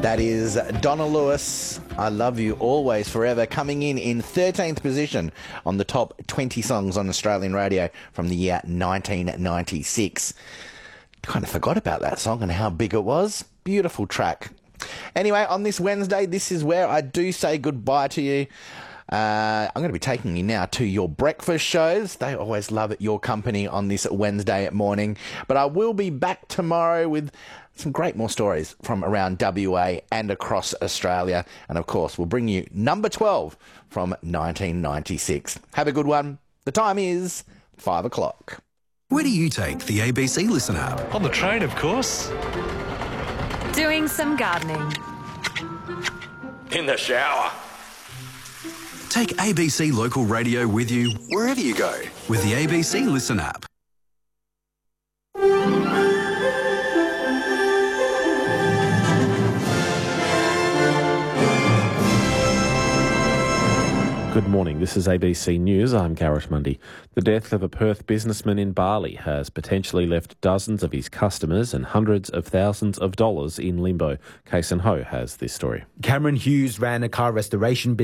That is Donna Lewis, I Love You Always Forever, coming in 13th position on the top 20 songs on Australian radio from the year 1996. Kind of forgot about that song and how big it was. Beautiful track. Anyway, on this Wednesday, this is where I do say goodbye to you. I'm going to be taking you now to your breakfast shows. They always love your company on this Wednesday morning. But I will be back tomorrow with some great more stories from around WA and across Australia. And of course, we'll bring you number 12 from 1996. Have a good one. The time is 5 o'clock. Where do you take the ABC Listen app? On the train, of course. Doing some gardening. In the shower. Take ABC Local Radio with you wherever you go with the ABC Listen app. Good morning, this is ABC News. I'm Garrett Mundy. The death of a Perth businessman in Bali has potentially left dozens of his customers and hundreds of thousands of dollars in limbo. Kason Ho has this story. Cameron Hughes ran a car restoration business